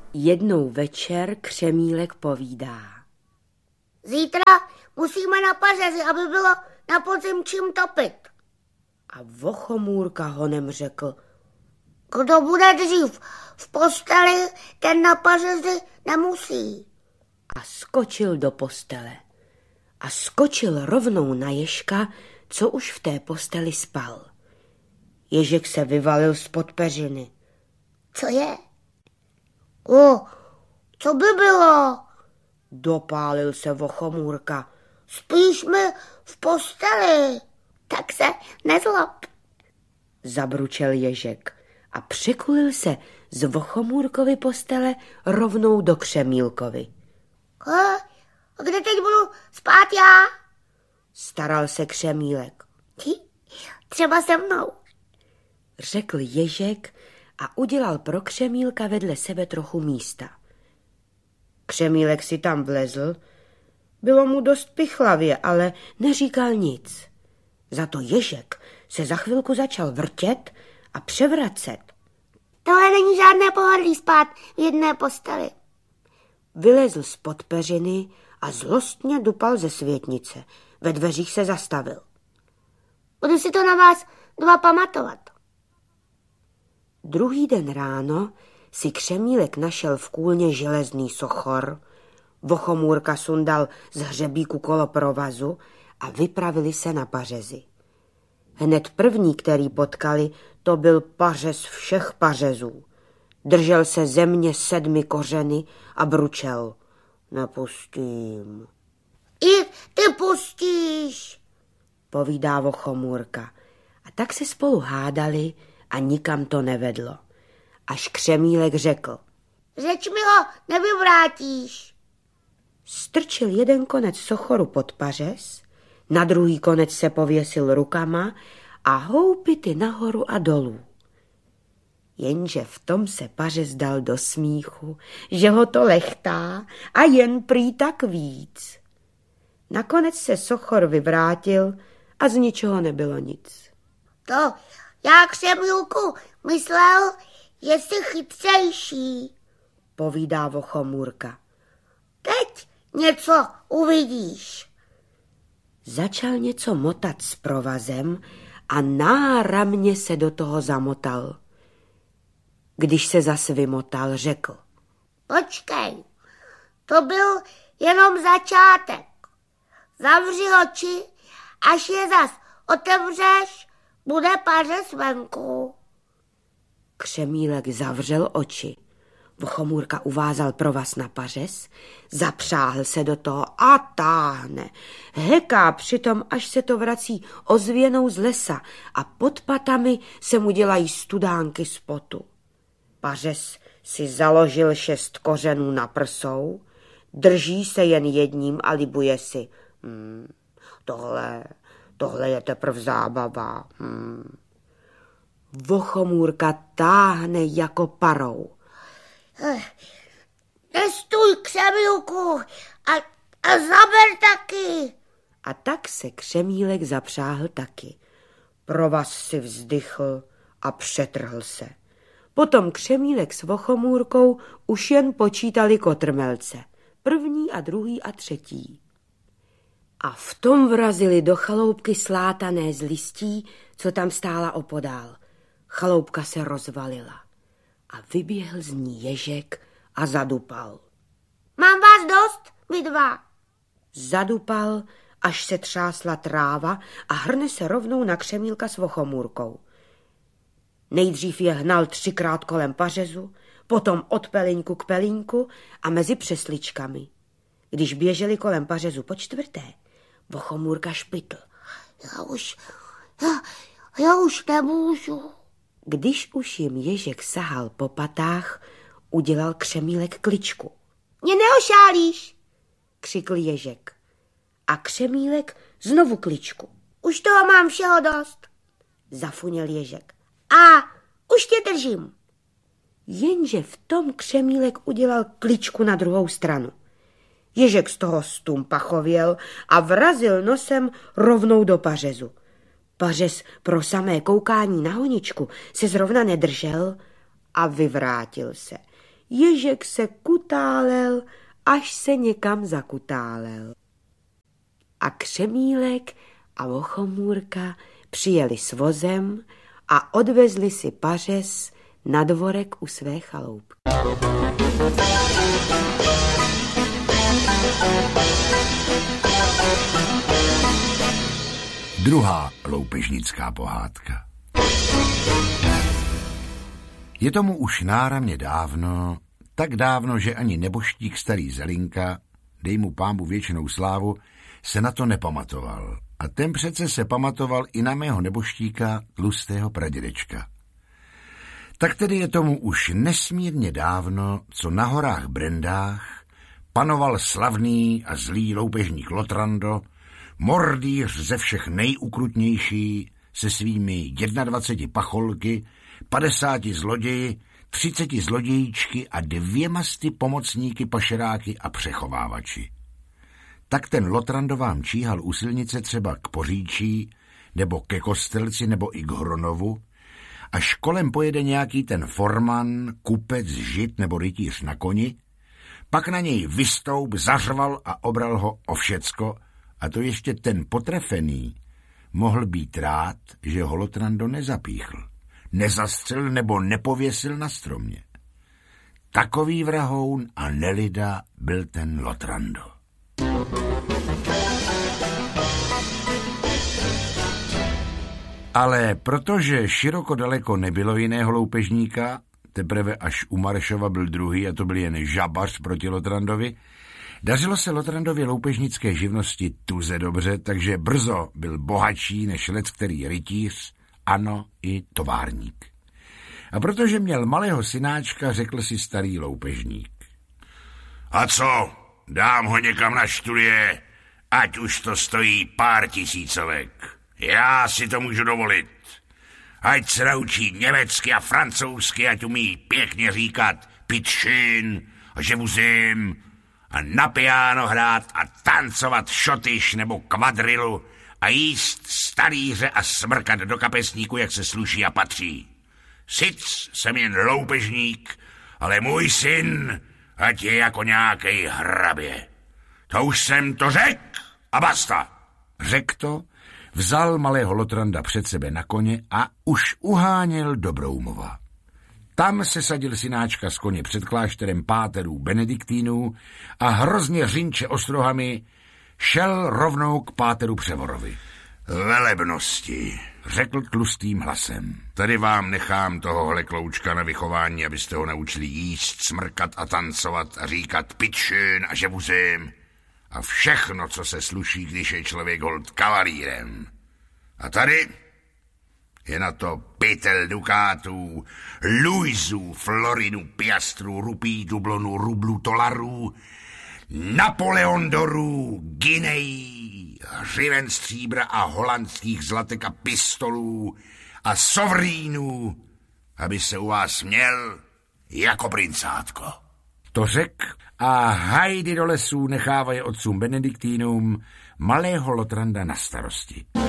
Jednou večer Křemílek povídá. Zítra musíme na pařezy, aby bylo na podzim čím topit. A Vochomůrka honem řekl. Kdo bude dřív v posteli, ten na pařezy nemusí. A skočil do postele. A skočil rovnou na Ježka, co už v té posteli spal. Ježek se vyvalil spod peřiny. Co je? Co by bylo? Dopálil se Vochomůrka. Spíš mi v posteli. Tak se nezlob. Zabručel Ježek a přikulil se z Vochomůrkovy postele rovnou do Křemílkovi. A kde teď budu spát já? Staral se Křemílek. Třeba se mnou. Řekl Ježek a udělal pro Křemílka vedle sebe trochu místa. Křemílek si tam vlezl, bylo mu dost pichlavě, ale neříkal nic. Za to Ježek se za chvilku začal vrtět a převracet. Tohle není žádné pohodlí spát v jedné posteli. Vylezl spod peřiny a zlostně dupal ze světnice. Ve dveřích se zastavil. Budu si to na vás dva pamatovat. Druhý den ráno si Křemílek našel v kůlně železný sochor, Vochomůrka sundal z hřebíku kolo provazu a vypravili se na pařezy. Hned první, který potkali, to byl pařez všech pařezů. Držel se země 7 kořeny a bručel. Nepustím. I ty pustíš, povídá Vochomůrka. A tak se spolu hádali a nikam to nevedlo. Až Křemílek řekl. Řeč mi ho nevyvrátíš. Strčil jeden konec sochoru pod pařez, na druhý konec se pověsil rukama a houpity nahoru a dolů. Jenže v tom se pařez dal do smíchu, že ho to lechtá a jen prý tak víc. Nakonec se sochor vyvrátil a z ničeho nebylo nic. To já Křemílku myslel, že jsi chytřejší, povídá Vochomůrka. Teď něco uvidíš. Začal něco motat s provazem a náramně se do toho zamotal. Když se zas vymotal, řekl. Počkej, to byl jenom začátek. Zavři oči, až je zas otevřeš, bude pařez venku. Křemílek zavřel oči. Vochomůrka uvázal provaz na pařez, zapřáhl se do toho a táhne. Heká přitom, až se to vrací ozvěnou z lesa a pod patami se mu dělají studánky z potu. Pařez si založil 6 kořenů na prsou, drží se jen jedním a libuje si. Tohle je teprv zábava. Vochomůrka táhne jako parou. Nestůj, Křemílku, a zaber taky. A tak se Křemílek zapřáhl taky. Provaz si vzdychl a přetrhl se. Potom Křemílek s Vochomůrkou už jen počítali kotrmelce. 1. a 2. a 3. A v tom vrazili do chaloupky slátané z listí, co tam stála opodál. Chaloupka se rozvalila a vyběhl z ní Ježek a zadupal. Mám vás dost, vy dva. Zadupal, až se třásla tráva a hrne se rovnou na Křemílka s Vochomůrkou. Nejdřív je hnal 3krát kolem pařezu, potom od pelíňku k pelíňku a mezi přesličkami. Když běželi kolem pařezu po 4., Vochomůrka špitl. Já už nemůžu. Když už jim Ježek sahal po patách, udělal Křemílek kličku. Mě neošálíš, křikl Ježek. A Křemílek znovu kličku. Už toho mám všeho dost, zafuněl Ježek. A už tě držím. Jenže v tom Křemílek udělal kličku na druhou stranu. Ježek z toho stumpachověl a vrazil nosem rovnou do pařezu. Pařez pro samé koukání na honičku se zrovna nedržel a vyvrátil se. Ježek se kutálel, až se někam zakutálel. A Křemílek a Vochomůrka přijeli s vozem a odvezli si pařez na dvorek u své chaloupky. Druhá loupežnická pohádka. Je tomu už náramně dávno, tak dávno, že ani neboštík starý Zelinka, dej mu Pánbůh věčnou slávu, se na to nepamatoval. A ten přece se pamatoval i na mého neboštíka, tlustého pradědečka. Tak tedy je tomu už nesmírně dávno, co na horách Brendách panoval slavný a zlý loupežník Lotrando, mordýř ze všech nejukrutnější, se svými 21 pacholky, 50 zloději, 30 zlodějíčky a 200 pomocníky, pašeráky a přechovávači. Tak ten Lotrando vám číhal u silnice třeba k Poříčí, nebo ke Kostelci, nebo i k Hronovu, až kolem pojede nějaký ten forman, kupec, žid nebo rytíř na koni, pak na něj vystoup, zařval a obral ho o všecko, a to ještě ten potrefený mohl být rád, že ho Lotrando nezapíchl, nezastřelil nebo nepověsil na stromě. Takový vrahoun a nelida byl ten Lotrando. Ale protože široko daleko nebylo jiného loupežníka, teprve až u Marešova byl druhý a to byl jen žabař proti Lotrandovi, dařilo se Lotrandovi loupežnické živnosti tuze dobře, takže brzo byl bohatší než leckterý rytíř, ano i továrník. A protože měl malého synáčka, řekl si starý loupežník. A co, dám ho někam na študie, ať už to stojí pár tisícovek. Já si to můžu dovolit. Ať se naučí německy a francouzsky, ať umí pěkně říkat pitšin a že vuzím a na piano hrát a tancovat šotyš nebo kvadrilu a jíst stalíře a smrkat do kapesníku, jak se sluší a patří. Sic jsem jen loupežník, ale můj syn, ať je jako nějakej hrabě. To už jsem to řekl a basta. Řekl to, vzal malého Lotranda před sebe na koně a už uháněl do Broumova. Tam se sadil synáčka z koně před klášterem páterů benediktínů a hrozně řinče ostrohami šel rovnou k páteru Převorovi. Velebnosti, řekl tlustým hlasem. Tady vám nechám tohohle kloučka na vychování, abyste ho naučili jíst, smrkat a tancovat a říkat pitšin a že vuzím. A všechno, co se sluší, když je člověk holt kavalírem. A tady je na to pytel dukátů, luizů, florinů, piastrů, rupí, dublonů, rublů, tolarů, napoleondorů, guinejí, hřiven stříbra a holandských zlatek a pistolů a sovrínů, aby se u vás měl jako princátko. To řek a hajdy do lesů nechávají otcům benediktínům malého Lotranda na starosti.